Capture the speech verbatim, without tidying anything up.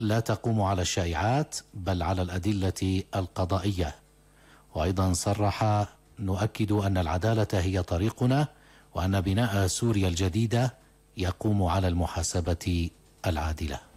لا تقوم على الشائعات بل على الأدلة القضائية. وأيضا صرح: نؤكد أن العدالة هي طريقنا، وأن بناء سوريا الجديدة يقوم على المحاسبة العادلة.